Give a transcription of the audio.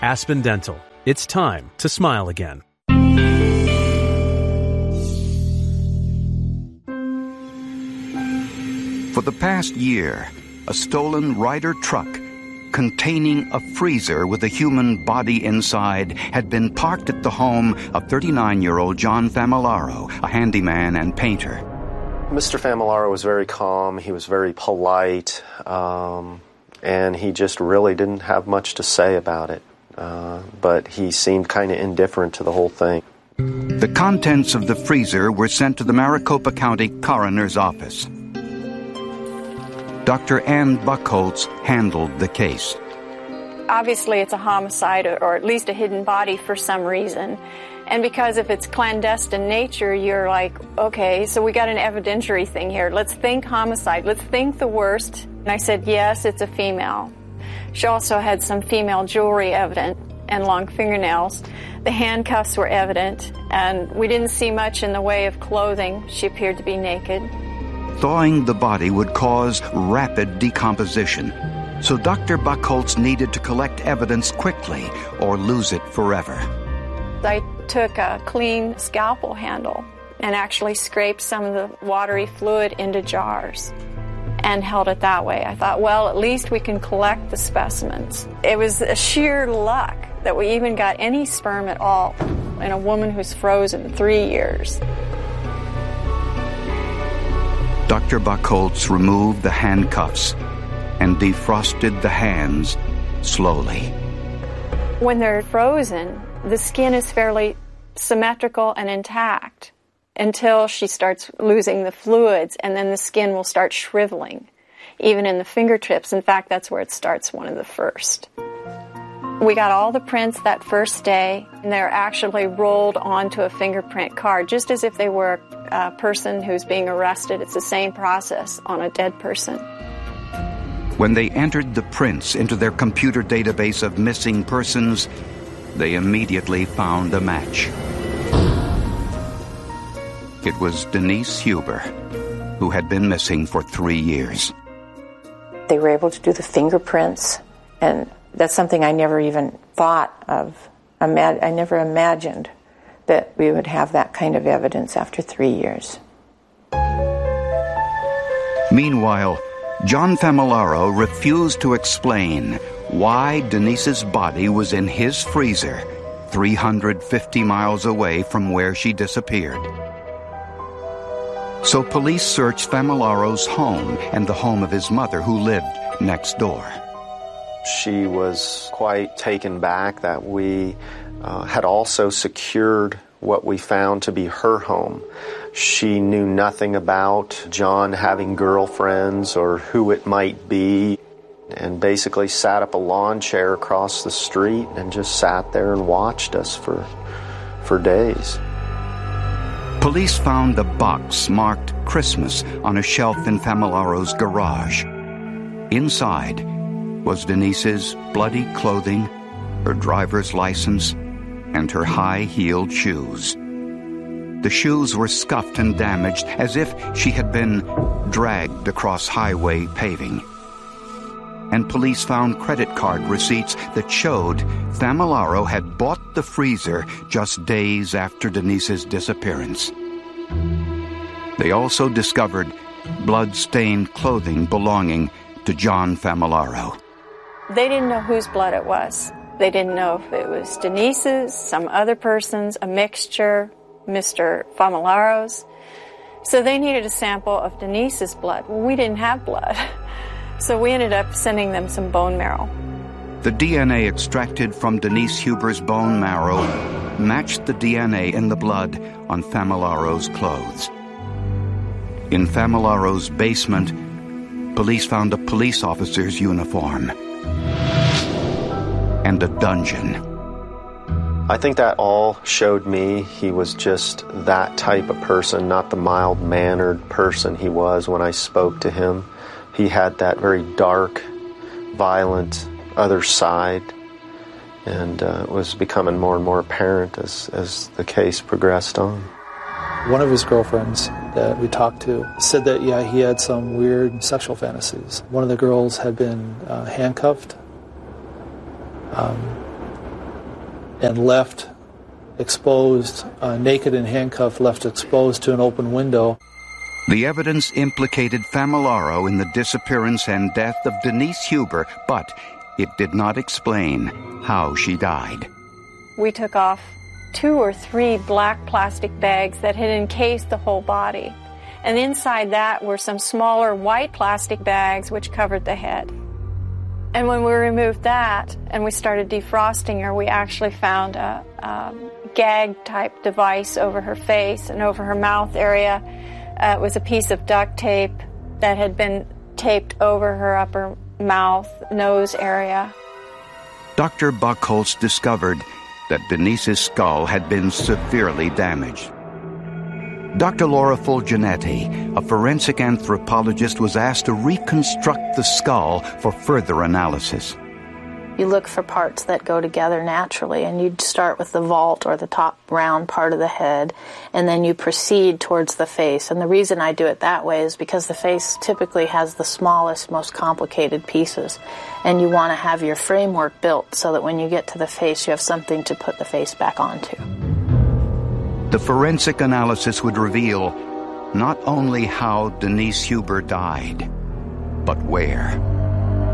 Aspen Dental. It's time to smile again. For the past year, a stolen Ryder truck containing a freezer with a human body inside had been parked at the home of 39-year-old John Famularo, a handyman and painter. Mr. Famularo was very calm, he was very polite, and he just really didn't have much to say about it. But he seemed kind of indifferent to the whole thing. The contents of the freezer were sent to the Maricopa County Coroner's Office. Dr. Ann Buckholtz handled the case. Obviously, it's a homicide or at least a hidden body for some reason. And because if it's clandestine nature, you're like, okay, so we got an evidentiary thing here. Let's think homicide. Let's think the worst. And I said, yes, it's a female. She also had some female jewelry evident and long fingernails. The handcuffs were evident, and we didn't see much in the way of clothing. She appeared to be naked. Thawing the body would cause rapid decomposition, so Dr. Buckholtz needed to collect evidence quickly or lose it forever. I took a clean scalpel handle and actually scraped some of the watery fluid into jars and held it that way. I thought, well, at least we can collect the specimens. It was a sheer luck that we even got any sperm at all in a woman who's frozen 3 years. Dr. Buckholtz removed the handcuffs and defrosted the hands slowly. When they're frozen, the skin is fairly symmetrical and intact until she starts losing the fluids, and then the skin will start shriveling, even in the fingertips. In fact, that's where it starts, one of the first. We got all the prints that first day, and they're actually rolled onto a fingerprint card, just as if they were a person who's being arrested. It's the same process on a dead person. When they entered the prints into their computer database of missing persons, they immediately found a match. It was Denise Huber, who had been missing for 3 years. They were able to do the fingerprints, and that's something I never even thought of. I never imagined that we would have that kind of evidence after 3 years. Meanwhile, John Famularo refused to explain why Denise's body was in his freezer 350 miles away from where she disappeared. So police searched Famularo's home and the home of his mother, who lived next door. She was quite taken back that we had also secured what we found to be her home. She knew nothing about John having girlfriends or who it might be, and basically sat up a lawn chair across the street and just sat there and watched us for days. Police found a box marked Christmas on a shelf in Famularo's garage. Inside was Denise's bloody clothing, her driver's license, and her high-heeled shoes. The shoes were scuffed and damaged as if she had been dragged across highway paving. And police found credit card receipts that showed Famularo had bought the freezer just days after Denise's disappearance. They also discovered blood-stained clothing belonging to John Famularo. They didn't know whose blood it was. They didn't know if it was Denise's, some other person's, a mixture, Mr. Famularo's. So they needed a sample of Denise's blood. Well, we didn't have blood. So we ended up sending them some bone marrow. The DNA extracted from Denise Huber's bone marrow matched the DNA in the blood on Famularo's clothes. In Famularo's basement, police found a police officer's uniform and a dungeon. I think that all showed me he was just that type of person, not the mild-mannered person he was when I spoke to him. He had that very dark, violent other side, and it was becoming more and more apparent as the case progressed on. One of his girlfriends that we talked to said that, he had some weird sexual fantasies. One of the girls had been handcuffed and left exposed, naked and handcuffed, left exposed to an open window. The evidence implicated Famularo in the disappearance and death of Denise Huber, but it did not explain how she died. We took off 2 or 3 black plastic bags that had encased the whole body. And inside that were some smaller white plastic bags which covered the head. And when we removed that and we started defrosting her, we actually found a gag-type device over her face and over her mouth area. It was a piece of duct tape that had been taped over her upper mouth, nose area. Dr. Buchholz discovered that Denise's skull had been severely damaged. Dr. Laura Fulginetti, a forensic anthropologist, was asked to reconstruct the skull for further analysis. You look for parts that go together naturally, and you'd start with the vault or the top round part of the head, and then you proceed towards the face. And the reason I do it that way is because the face typically has the smallest, most complicated pieces, and you want to have your framework built so that when you get to the face, you have something to put the face back onto. The forensic analysis would reveal not only how Denise Huber died, but where.